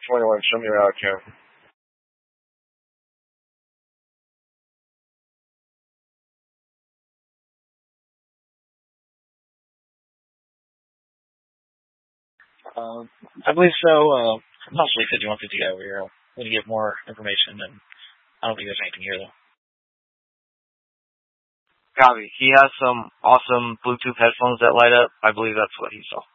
21. Show me your account. I believe so. Possibly 5150 guy over here. I'm going to get more information, and I don't think there's anything here, though. Copy. He has some awesome Bluetooth headphones that light up. I believe that's what he saw.